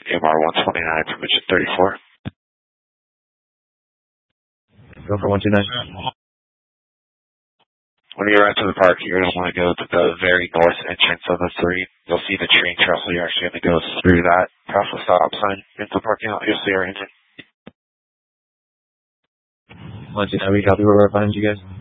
AMR 129 from engine 34. Go for 129. When you arrive to the park, you're going to want to go to the very north entrance of the 3. You'll see the train trestle. You're actually going to go through that, past the stop sign, into the parking lot. You'll see our engine. 129, we copy. We're right behind you guys.